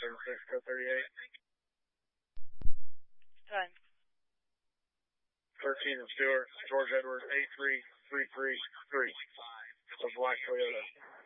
36, code 38. Done. 13 and Stewart, George Edwards, 83333. The black Toyota.